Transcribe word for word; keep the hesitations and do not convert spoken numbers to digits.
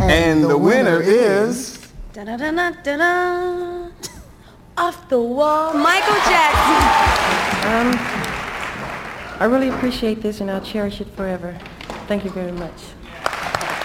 And the winner is... Da-da-da-da-da-da. Off the wall, Michael Jackson. Um, I really appreciate this, and I'll cherish it forever. Thank you very much.